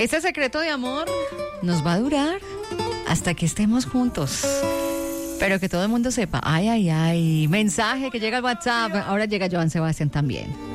Ese secreto de amor nos va a durar hasta que estemos juntos. Pero que todo el mundo sepa. Ay, ay, ay. Mensaje que llega al WhatsApp. Ahora llega Joan Sebastián también.